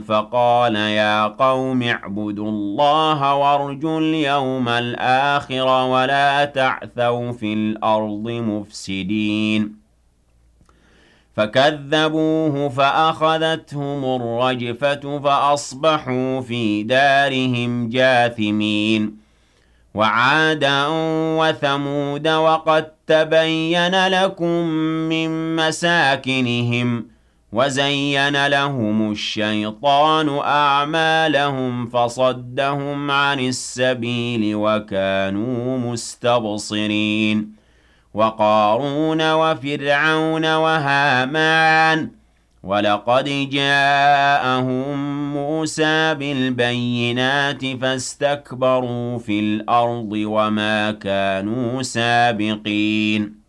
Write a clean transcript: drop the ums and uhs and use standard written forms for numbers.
فقال يا قوم اعبدوا الله وارجوا اليوم الآخر ولا تعثوا في الأرض مفسدين فكذبوه فأخذتهم الرجفة فأصبحوا في دارهم جاثمين وعادا وثمود وقد تبين لكم من مساكنهم وزين لهم الشيطان أعمالهم فصدهم عن السبيل وكانوا مستبصرين وقارون وفرعون وهامان ولقد جاءهم موسى بالبينات فاستكبروا في الأرض وما كانوا سابقين